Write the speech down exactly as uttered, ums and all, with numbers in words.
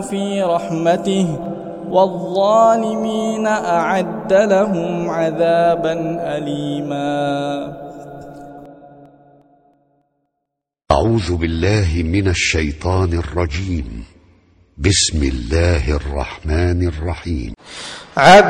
في رحمته والظالمين أعد لهم عذابا أليما. أعوذ بالله من الشيطان الرجيم. بسم الله الرحمن الرحيم. عبس